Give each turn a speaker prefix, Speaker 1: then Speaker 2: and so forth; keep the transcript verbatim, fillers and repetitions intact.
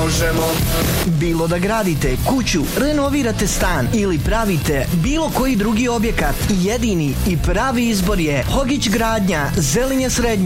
Speaker 1: možemo.
Speaker 2: Bilo da gradite kuću, renovirate stan ili pravite bilo koji drugi objekat, jedini i pravi izbor je Hogić gradnja, Zelinje Srednje.